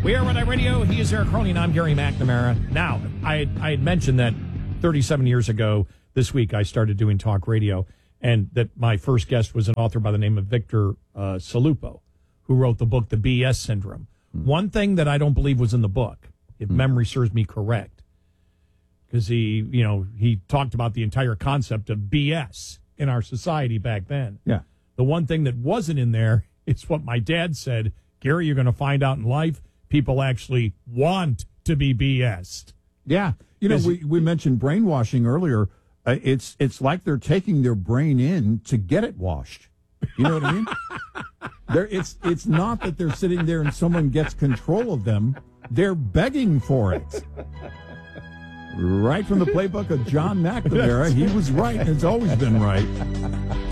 We are Red Eye Radio. He is Eric Crowley, and I'm Gary McNamara. Now, I had mentioned that 37 years ago this week I started doing talk radio, and that my first guest was an author by the name of Victor Salupo, who wrote the book, The BS Syndrome. One thing that I don't believe was in the book, if memory serves me correct, because he talked about the entire concept of BS in our society back then. Yeah. The one thing that wasn't in there is what my dad said, Gary, you're going to find out in life, people actually want to be BS'd. Yeah. We mentioned brainwashing earlier. It's like they're taking their brain in to get it washed. You know what I mean? It's not that they're sitting there and someone gets control of them. They're begging for it. Right from the playbook of John McNamara. He was right, and it's always been right.